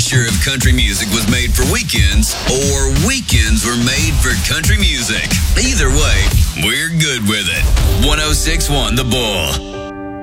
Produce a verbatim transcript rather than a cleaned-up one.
sure if country music was made for weekends or weekends were made for country music. Either way, we're good with it. one oh six point one The Bull.